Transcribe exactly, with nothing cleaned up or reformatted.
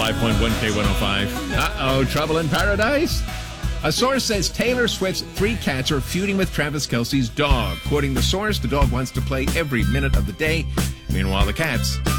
five point one K one oh five. Uh-oh, trouble in paradise? A source says Taylor Swift's three cats are feuding with Travis Kelce's dog. Quoting the source, the dog wants to play every minute of the day. Meanwhile, the cats